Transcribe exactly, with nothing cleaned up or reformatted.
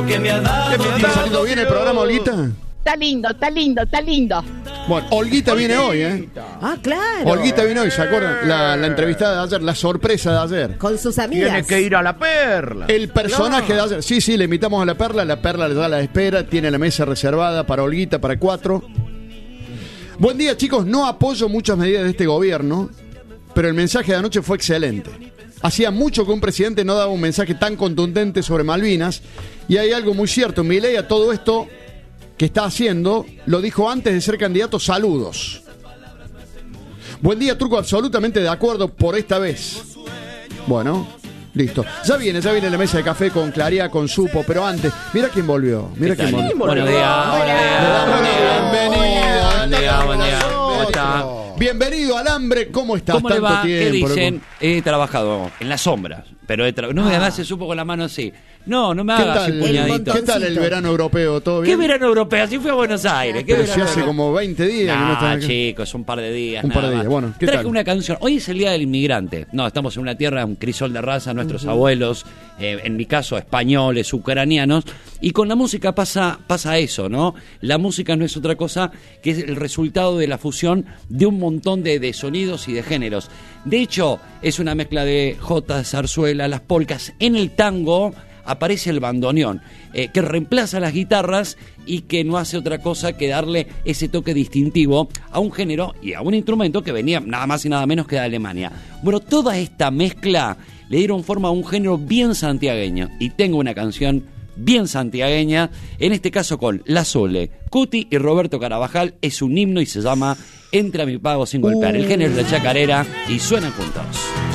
Que me ha dado. ¿Está saliendo bien el programa, Olguita? Está lindo, está lindo, está lindo. Bueno, Olguita viene hoy, ¿eh? Ah, claro. Olguita viene hoy, ¿se acuerdan? La, la entrevistada de ayer, la sorpresa de ayer. Con sus amigas. Tiene que ir a la Perla. El personaje de ayer. Sí, sí, le invitamos a la Perla. La Perla le da la espera. Tiene la mesa reservada para Olguita, para cuatro. Buen día, chicos. No apoyo muchas medidas de este gobierno, pero el mensaje de anoche fue excelente. Hacía mucho que un presidente no daba un mensaje tan contundente sobre Malvinas. Y hay algo muy cierto. Milei a todo esto que está haciendo, lo dijo antes de ser candidato. Saludos. Buen día, Turco, absolutamente de acuerdo por esta vez. Bueno, listo. Ya viene, ya viene la mesa de café con Claría, con Supo, pero antes, mira quién volvió. Mira quién volvió. Buenos días, buenos días. Bienvenido. Buen día, buen día. ¿Cómo está? Bienvenido al hambre, ¿cómo estás? ¿Cómo le Tanto va? tiempo, ¿Qué dicen? loco. He trabajado en las sombras, pero he tra... no, Ah. además se supo con la mano así. No, no me ¿Qué hagas así tal, puñadito. ¿Qué tal el verano europeo? ¿Todo ¿Qué bien? verano europeo? Así fui a Buenos Aires. ¿Qué Pero si verano hace europeo? como veinte días que no están Nah, acá. chicos, un par de días. Un par de nada días, más. bueno, ¿qué Traje tal? una canción. Hoy es el Día del Inmigrante. No, estamos en una tierra, un crisol de raza, nuestros abuelos, eh, en mi caso, españoles, ucranianos. Y con la música pasa, pasa eso, ¿no? La música no es otra cosa que es el resultado de la fusión de un montón de, de sonidos y de géneros. De hecho, es una mezcla de jotas, zarzuela, las polcas. En el tango aparece el bandoneón, eh, que reemplaza las guitarras y que no hace otra cosa que darle ese toque distintivo a un género y a un instrumento que venía nada más y nada menos que de Alemania. Bueno, toda esta mezcla le dieron forma a un género bien santiagueño, y tengo una canción bien santiagueña, en este caso con La Sole, Cuti y Roberto Carabajal. Es un himno y se llama Entra a mi pago sin golpear. El género es la chacarera y suenan juntos.